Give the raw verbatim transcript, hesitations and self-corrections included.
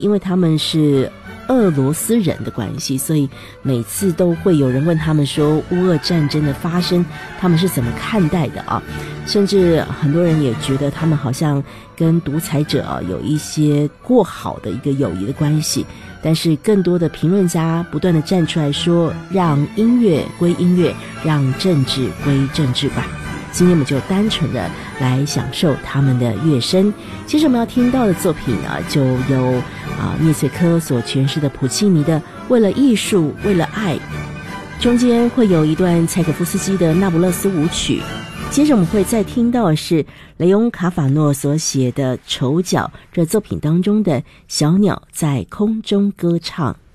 因为他们是俄罗斯人的关系，所以每次都会有人问他们说乌俄战争的发生他们是怎么看待的啊，甚至很多人也觉得他们好像跟独裁者啊有一些过好的一个友谊的关系，但是更多的评论家不断的站出来说，让音乐归音乐，让政治归政治吧。今天我们就单纯的来享受他们的乐声。接着我们要听到的作品呢，就由啊聂粹科所诠释的普契尼的《为了艺术，为了爱》，中间会有一段柴可夫斯基的《那不勒斯舞曲》。接着我们会再听到的是雷翁卡法诺所写的《丑角》，这作品当中的小鸟在空中歌唱。